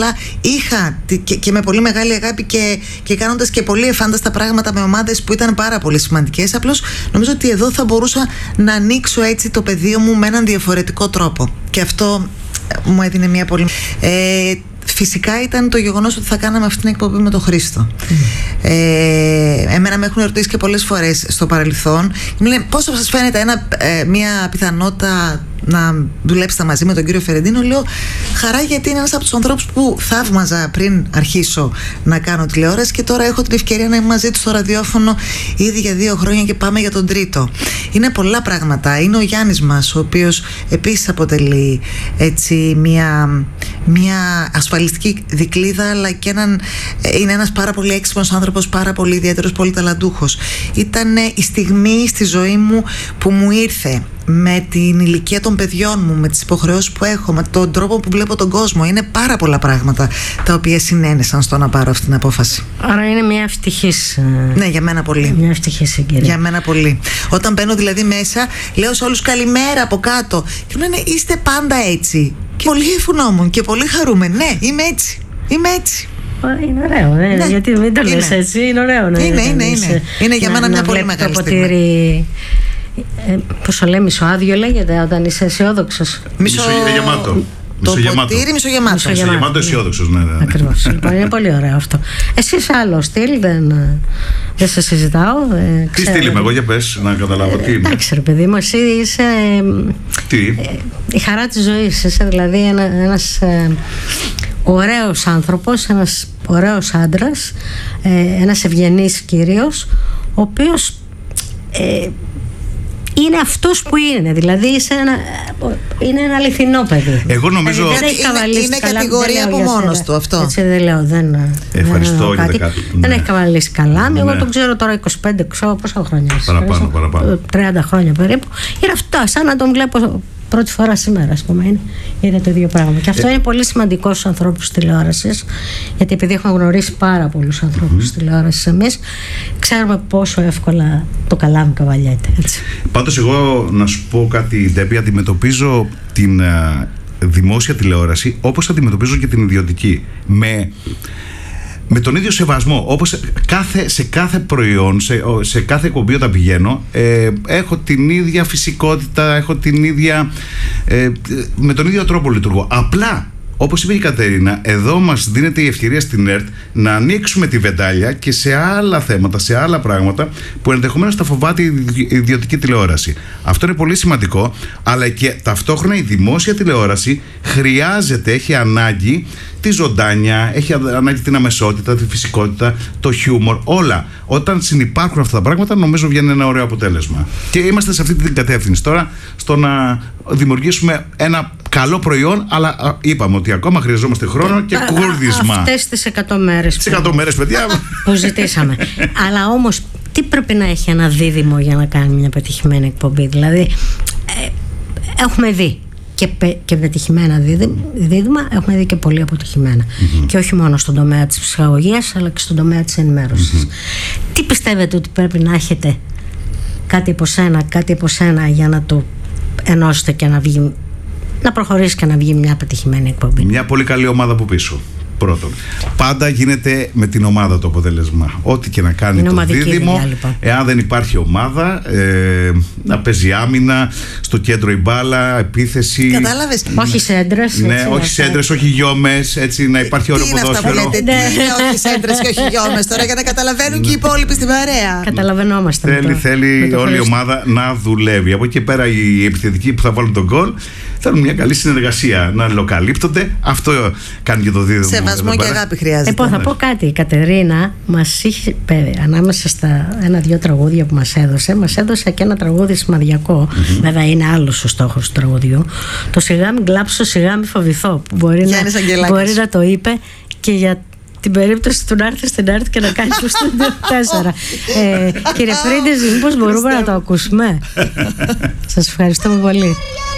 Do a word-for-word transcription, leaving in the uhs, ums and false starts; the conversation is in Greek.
Αλλά είχα και, και με πολύ μεγάλη αγάπη και, και κάνοντας και πολύ εφάνταστα πράγματα με ομάδες που ήταν πάρα πολύ σημαντικές. Απλώς νομίζω ότι εδώ θα μπορούσα να ανοίξω έτσι το πεδίο μου με έναν διαφορετικό τρόπο. Και αυτό μου έδινε μια πολύ... Ε, Φυσικά ήταν το γεγονός ότι θα κάναμε αυτή την εκπομπή με τον Χρήστο. Mm. Ε, εμένα με έχουν ερωτήσει και πολλές φορές στο παρελθόν. Μου λένε πώς σας φαίνεται ένα, ε, μια πιθανότητα να δουλέψετε μαζί με τον κύριο Φερεντίνο. Λέω χαρά, γιατί είναι ένας από τους ανθρώπους που θαύμαζα πριν αρχίσω να κάνω τηλεόραση και τώρα έχω την ευκαιρία να είμαι μαζί του στο ραδιόφωνο ήδη για δύο χρόνια και πάμε για τον τρίτο. Είναι πολλά πράγματα. Είναι ο Γιάννης μας, ο οποίος επίσης αποτελεί έτσι μια, μια ασφαλιστική δικλίδα, αλλά και έναν, είναι ένας πάρα πολύ έξυπνος άνθρωπος, πάρα πολύ ιδιαίτερος, πολύ ταλαντούχος. Ήταν η στιγμή στη ζωή μου που μου ήρθε με την ηλικία των παιδιών μου, με τις υποχρεώσεις που έχω, με τον τρόπο που βλέπω τον κόσμο. Είναι πάρα πολλά πράγματα τα οποία συνένεσαν στο να πάρω αυτή την απόφαση. Άρα είναι μια ευτυχής... Ναι, για μένα πολύ. Μια ευτυχής συγκυρία. Για μένα πολύ. Όταν μπαίνω δηλαδή μέσα, λέω σε όλους καλημέρα από κάτω και μου λένε είστε πάντα έτσι. Και πολύ ευγνώμων και πολύ χαρούμενοι. Ναι, είμαι έτσι. Είμαι έτσι. Είναι ωραίο, ναι, ναι. Γιατί μην το λες έτσι, είναι ωραίο να είναι. Είναι, είναι, είναι. Είναι για μένα μια πολύ μεγάλη στιγμή. Ε, πώς το λέει, μισοάδιο λέγεται όταν είσαι αισιόδοξος. Μισο... Μισογεμάτο. Το ποτήρι μισογεμάτο. Μισογεμάτο αισιόδοξος, ναι, ναι. Ακριβώς. Λοιπόν, είναι πολύ ωραίο αυτό. Εσύ είσαι άλλο στυλ, δεν, δεν σε συζητάω. Ε, τι στυλ είμαι εγώ, για πες, να καταλάβω τι είμαι. Εντάξει, ρε παιδί μου, εσύ είσαι. Τι. Ε, η χαρά της ζωής. Είσαι δηλαδή ένα, ένας ε, ωραίος άνθρωπος, ένας ωραίος άντρας, ε, ένας ευγενής κύριος, ο οποίος. Ε, είναι αυτός που είναι, δηλαδή είσαι ένα, είναι ένα αληθινό παιδί. Εγώ νομίζω δηλαδή, είναι, είναι καλά, κατηγορία από μόνος του αυτό. Έτσι δεν λέω, δεν, ευχαριστώ δεν, κάτι. κάτι. δεν ναι. έχει καβαλήσει καλά. Ναι. Εγώ τον ξέρω τώρα είκοσι πέντε, ξέρω πόσα χρόνια. Παραπάνω, παραπάνω. τριάντα χρόνια περίπου. Είναι αυτό, σαν να τον βλέπω πρώτη φορά σήμερα, ας πούμε. Είναι, είναι το ίδιο πράγμα. Και αυτό ε. είναι πολύ σημαντικό στους ανθρώπους της τηλεόρασης, γιατί επειδή έχουμε γνωρίσει πάρα πολλούς ανθρώπους της mm-hmm. τηλεόρασης εμείς, ξέρουμε πόσο εύκολα το καλάμι καβαλιέται. Πάντως, εγώ να σου πω κάτι, Ντέμπη, αντιμετωπίζω την uh, δημόσια τηλεόραση όπως αντιμετωπίζω και την ιδιωτική. Με. Με τον ίδιο σεβασμό, όπως κάθε, σε κάθε προϊόν, σε, σε κάθε εκπομπή όταν πηγαίνω, ε, έχω την ίδια φυσικότητα, έχω την ίδια, ε, με τον ίδιο τρόπο λειτουργώ. Απλά, όπως είπε η Κατερίνα, εδώ μας δίνεται η ευκαιρία στην ΕΡΤ να ανοίξουμε τη βεντάλια και σε άλλα θέματα, σε άλλα πράγματα που ενδεχομένως τα φοβάται η ιδιωτική τηλεόραση. Αυτό είναι πολύ σημαντικό, αλλά και ταυτόχρονα η δημόσια τηλεόραση χρειάζεται, έχει ανάγκη τη ζωντάνια, έχει ανάγκη την αμεσότητα, τη φυσικότητα, το χιούμορ, όλα. Όταν συνυπάρχουν αυτά τα πράγματα, νομίζω βγαίνει ένα ωραίο αποτέλεσμα. Και είμαστε σε αυτή την κατεύθυνση τώρα, στο να δημιουργήσουμε ένα καλό προϊόν, αλλά είπαμε ότι ακόμα χρειαζόμαστε χρόνο και κούρδισμα. Αυτές τις εκατό μέρες. Τις εκατό μέρες, παιδιά. Που ζητήσαμε. Αλλά όμως, τι πρέπει να έχει ένα δίδυμο για να κάνει μια πετυχημένη εκπομπή? Δηλαδή, ε, έχουμε δει και, πε, και πετυχημένα δίδυμα, έχουμε δει και πολύ αποτυχημένα. Mm-hmm. Και όχι μόνο στον τομέα της ψυχαγωγίας, αλλά και στον τομέα της ενημέρωσης. Mm-hmm. Τι πιστεύετε ότι πρέπει να έχετε κάτι από σένα, κάτι από σένα για να το ενώσετε και να βγει, να προχωρήσει και να βγει μια πετυχημένη εκπομπή? Μια πολύ καλή ομάδα από πίσω. Πρώτον, πάντα γίνεται με την ομάδα το αποτέλεσμα. Ό,τι και να κάνει το δίδυμο, δουλειά, λοιπόν. Εάν δεν υπάρχει ομάδα, ε, να παίζει άμυνα, στο κέντρο η μπάλα, επίθεση. Κατάλαβες. Όχι σέντρες. Ναι, έτσι, όχι σέντρες, όχι γιόμες, έτσι να υπάρχει ωραίο ποδόσφαιρο. Ναι, όχι σέντρες και όχι γιόμες τώρα, για να καταλαβαίνουν και οι υπόλοιποι στην παρέα. Καταλαβαίνόμαστε. Θέλει, θέλει όλη η ομάδα να δουλεύει. Από εκεί πέρα οι επιθετικοί που θα βάλουν τον γκολ θέλουν μια καλή συνεργασία, να αλληλοκαλύπτονται. Αυτό κάνει και το δίδυμο. Σεβασμό και αγάπη χρειάζεται. Λοιπόν, θα πω κάτι. Η Κατερίνα μας είχε, ανάμεσα στα ένα-δυο τραγούδια που μας έδωσε, μας έδωσε και ένα τραγούδι σημαδιακό. Mm-hmm. Βέβαια, είναι άλλος ο στόχος του τραγουδιού. Το σιγά μην κλάψω, σιγά μην φοβηθώ. Που μπορεί, να, μπορεί να το είπε και για την περίπτωση του να έρθει στην ΕΡΤ και να κάνει το Studio τέσσερα. ε, κύριε Πρίντεζη, μήπως μπορούμε να το ακούσουμε? Σας ευχαριστούμε πολύ.